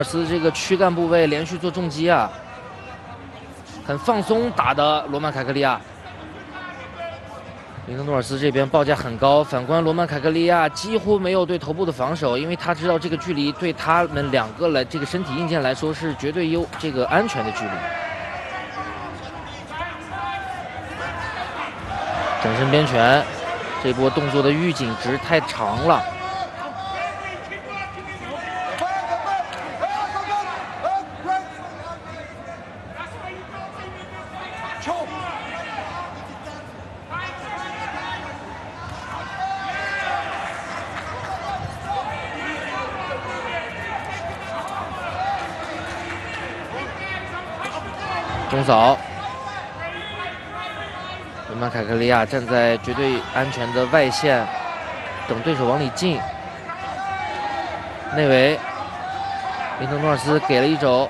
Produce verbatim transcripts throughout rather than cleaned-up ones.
斯这个躯干部位连续做重击啊，很放松打的罗曼凯格利亚。林特诺尔斯这边报价很高，反观罗曼凯格利亚几乎没有对头部的防守，因为他知道这个距离对他们两个来这个身体硬件来说是绝对优这个安全的距离。整身边拳，这波动作的预警值太长了。 中扫，罗曼凯格利亚站在绝对安全的外线，等对手往里进。内围，林特诺尔斯给了一肘，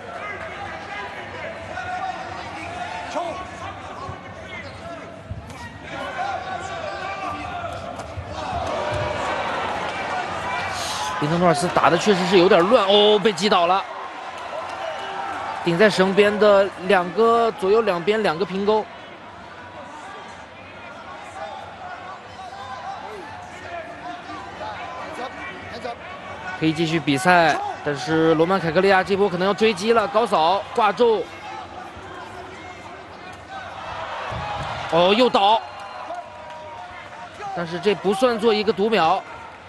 林特诺尔斯打的确实是有点乱哦，被击倒了。 顶在绳边的两个左右两边两个平勾，可以继续比赛，但是罗曼凯格利亚这波可能要追击了，高扫挂中，哦又倒，但是这不算做一个读秒，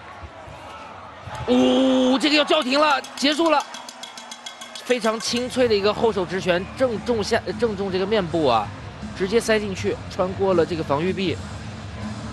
哦这个要叫停了，结束了。 非常清脆的一个后手直拳，正中下正中这个面部啊，直接塞进去，穿过了这个防御壁。